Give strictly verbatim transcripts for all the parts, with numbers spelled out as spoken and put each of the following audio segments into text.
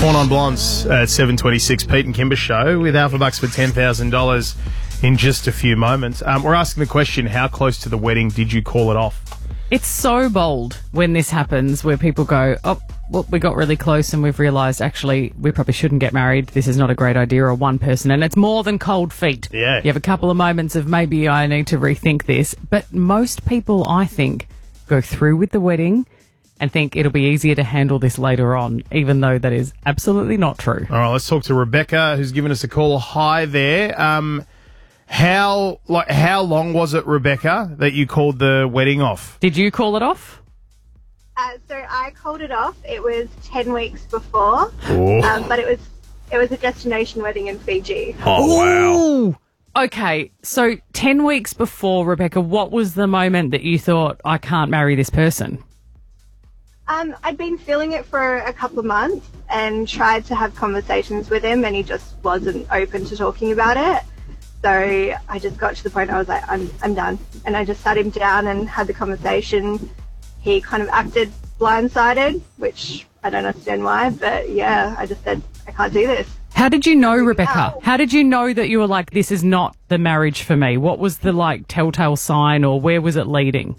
Four Non-Blondes at seven twenty-six, Pete and Kimber Show with Alpha Bucks for ten thousand dollars in just a few moments. Um, we're asking the question, how close to the wedding did you call it off? It's so bold when this happens, where people go, oh, well, we got really close and we've realised, actually, we probably shouldn't get married. This is not a great idea, or one person. And it's more than cold feet. Yeah. You have a couple of moments of maybe I need to rethink this. But most people, I think, go through with the wedding and think it'll be easier to handle this later on, even though that is absolutely not true. All right, let's talk to Rebecca, who's given us a call. Hi there. Um, how like how long was it, Rebecca, that you called the wedding off? Did you call it off? Uh, so I called it off. It was ten weeks before, Oh, um, but it was it was a destination wedding in Fiji. oh wow. Ooh. Okay, so ten weeks before, Rebecca, what was the moment that you thought, I can't marry this person? Um, I'd been feeling it for a couple of months and tried to have conversations with him, and he just wasn't open to talking about it. So I just got to the point I was like, I'm, I'm done. And I just sat him down and had the conversation. He kind of acted blindsided, which I don't understand why, but yeah, I just said, I can't do this. How did you know, Rebecca? Ow. How did you know that you were like, this is not the marriage for me? What was the, like, telltale sign, or where was it leading?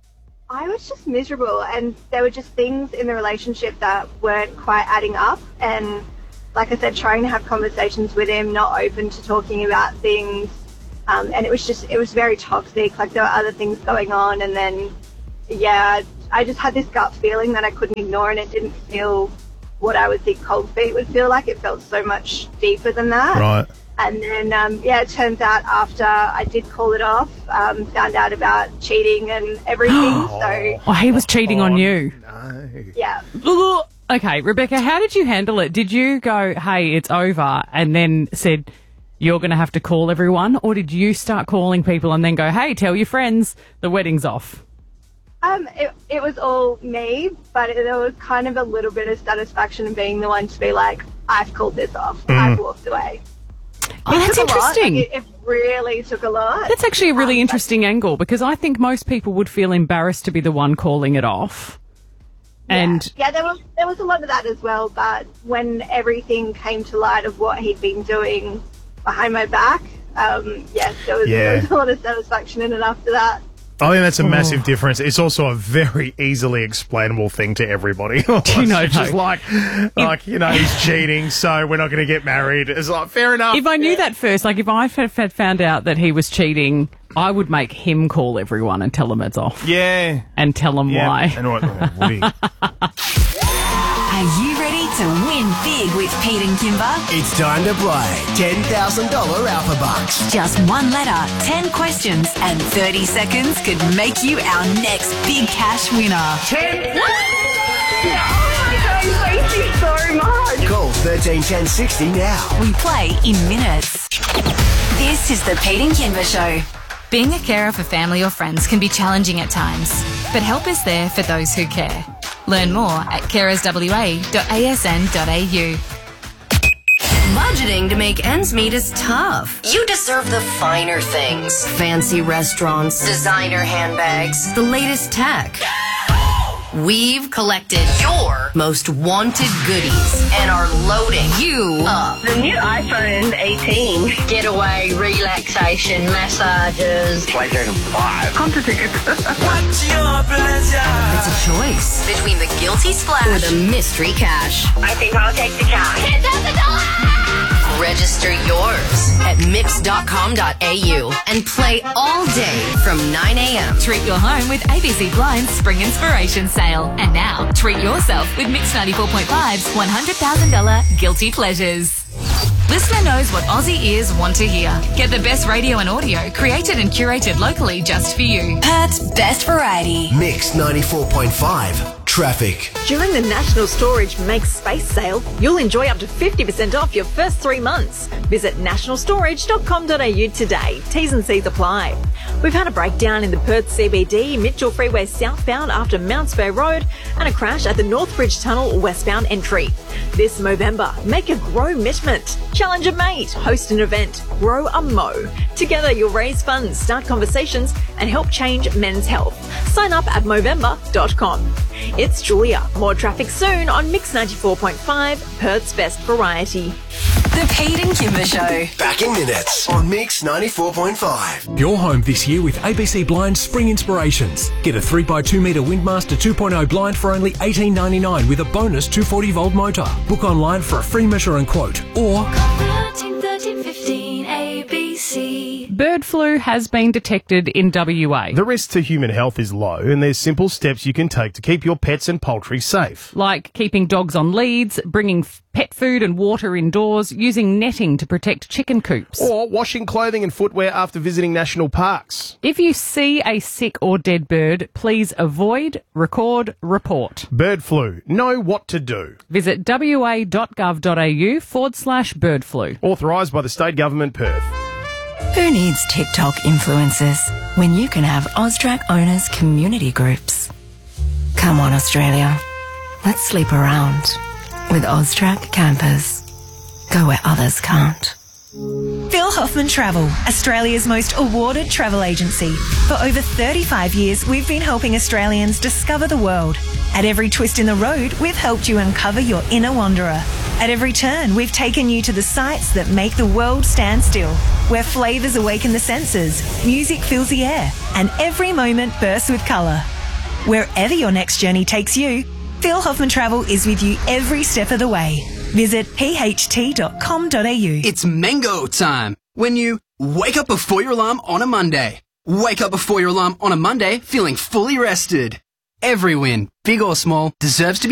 I was just miserable, and there were just things in the relationship that weren't quite adding up. And like I said, trying to have conversations with him, not open to talking about things. Um, and it was just, it was very toxic. Like, there were other things going on. And then, yeah, I just had this gut feeling that I couldn't ignore, and it didn't feel what I would think cold feet would feel like. It felt so much deeper than that. Right. And then, um, yeah, it turns out after I did call it off, um, found out about cheating and everything. so, Oh, he was cheating on Oh, you. No. yeah. Ugh. Okay, Rebecca, how did you handle it? Did you go, hey, it's over, and then said, you're going to have to call everyone? Or did you start calling people and then go, hey, tell your friends the wedding's off? Um, it, it was all me, but it, there was kind of a little bit of satisfaction in being the one to be like, I've called this off. I've walked away. Oh, that's Took a lot. interesting. Like, it, it really took a lot. That's actually a really Um, interesting angle, because I think most people would feel embarrassed to be the one calling it off. And yeah, there was there was a lot of that as well, but when everything came to light of what he'd been doing behind my back, um, yes, there was, Yeah. there was a lot of satisfaction in it after that. I think that's a massive difference. It's also a very easily explainable thing to everybody. you know, It's just though, like, like you know, he's cheating, so we're not going to get married. It's like, fair enough. if I knew that first, like if I f- had found out that he was cheating, I would make him call everyone and tell them it's off. Yeah. And tell them Yeah. why. And what, oh, Woody. Are you ready to win big with Pete and Kimber? It's time to play ten thousand dollars Alpha Bucks. Just one letter, ten questions, and thirty seconds could make you our next big cash winner. ten Thank you so much. Call thirteen ten sixty now. We play in minutes. This is the Pete and Kimber Show. Being a carer for family or friends can be challenging at times, but help is there for those who care. Learn more at carers w a dot a s n dot a u. Budgeting to make ends meet is tough. You deserve the finer things. Fancy restaurants, designer handbags, the latest tech. We've collected your most wanted goodies and are loading you up. The new iPhone eighteen. Getaway, relaxation, massages. PlayStation five. Concert tickets. It's a choice between the guilty splash or the mystery cash. I think I'll take the cash. ten thousand dollars! Register yours at mix dot com dot a u and play all day from nine a.m. Treat your home with A B C Blind's Spring Inspiration Sale. And now, treat yourself with Mix ninety-four point five's one hundred thousand dollars Guilty Pleasures. Listener knows what Aussie ears want to hear. Get the best radio and audio created and curated locally just for you. Perth's best variety. Mix ninety-four point five. Traffic. During the National Storage Make Space sale, you'll enjoy up to fifty percent off your first three months. Visit national storage dot com dot a u today. T's and C's apply. We've had a breakdown in the Perth C B D, Mitchell Freeway southbound after Mount Spur Road, and a crash at the Northbridge Tunnel westbound entry. This Movember, make a grow commitment. Challenge a mate, host an event, grow a mow. Together you'll raise funds, start conversations, and help change men's health. Sign up at movember dot com. It's Julia. More traffic soon on Mix ninety-four point five, Perth's best variety. The Pete and Kimber Show. Back in minutes on Mix ninety-four point five. You're home this year with A B C Blinds Spring Inspirations. Get a three by two metre Windmaster two point oh blind for only eighteen ninety-nine with a bonus two hundred forty volt motor. Book online for a free measure and quote or thirteen, thirteen, fifteen, A B C. Bird flu has been detected in W A. The risk to human health is low, and there's simple steps you can take to keep your pets and poultry safe. Like keeping dogs on leads, bringing f- pet food and water indoors, using netting to protect chicken coops. Or washing clothing and footwear after visiting national parks. If you see a sick or dead bird, please avoid, record, report. Bird flu. Know what to do. Visit wa.gov.au forward slash bird flu. Authorised by the State Government, Perth. Who needs TikTok influencers when you can have Austrac owners' community groups? Come on, Australia. Let's sleep around with Austrac campers. Go where others can't. Phil Hoffman Travel, Australia's most awarded travel agency. For over thirty-five years, we've been helping Australians discover the world. At every twist in the road, we've helped you uncover your inner wanderer. At every turn, we've taken you to the sights that make the world stand still, where flavours awaken the senses, music fills the air, and every moment bursts with colour. Wherever your next journey takes you, Phil Hoffman Travel is with you every step of the way. Visit p h t dot com dot a u. It's mango time. When you wake up before your alarm on a Monday. Wake up before your alarm on a Monday feeling fully rested. Every win, big or small, deserves to be